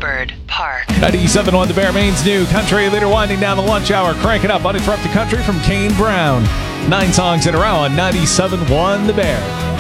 Bird Park. 97.1 The Bear, Maine's new country leader, winding down the lunch hour. Crank it up, uninterrupted country from Kane Brown. 9 songs in a row on 97.1 The Bear.